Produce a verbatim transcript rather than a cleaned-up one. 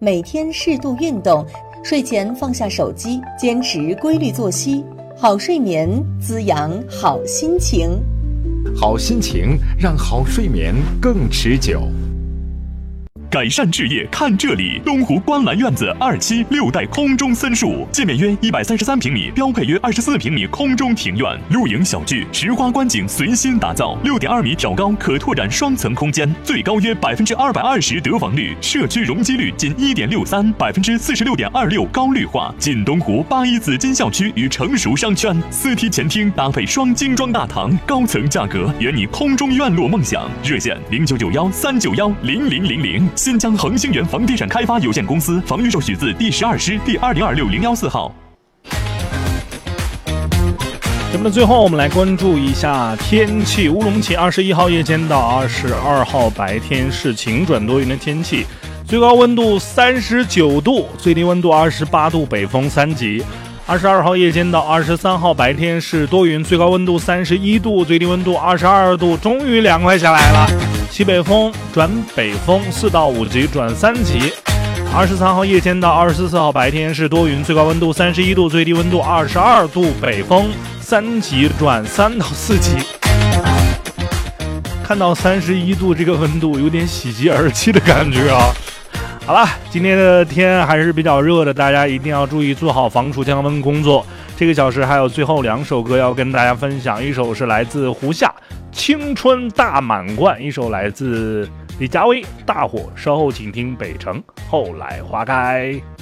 每天适度运动，睡前放下手机，坚持规律作息，好睡眠滋养好心情， 好心情让好睡眠更持久。 改善置业看这里，东湖观澜院子二期六代空中森墅，界面约一百三十三平米，标配约二十四平米空中庭院，露营小聚，石花观景随心打造，六点二米挑高，可拓展双层空间，最高约百分之二百二十得房率，社区容积率仅一点六三，百分之四十六点二六高绿化，近东湖八一紫金校区与成熟商圈，四梯前厅搭配双精装大堂，高层价格圆你空中院落梦想。热线零九九幺三九幺零零零零。新疆恒星源房地产开发有限公司房预售许字第十二师第二零二六零幺四号。 节目的最后，我们来关注一下天气。乌鲁木齐二十一号夜间到二十二号白天是晴转多云的天气，最高温度三十九度，最低温度二十八度，北风三级。二十二号夜间到二十三号白天是多云，最高温度三十一度，最低温度二十二度，终于凉快下来了。西北风转北风四到五级转三级。二十三号夜间到二十四号白天是多云，最高温度三十一度，最低温度二十二度，北风三级转三到四级。看到三十一度这个温度，有点喜极而泣的感觉啊。好了，今天的天还是比较热的，大家一定要注意做好防暑降温工作。这个小时还有最后两首歌要跟大家分享，一首是来自胡夏青春大满贯，一首来自李佳薇大火，稍后请听北城后来花开。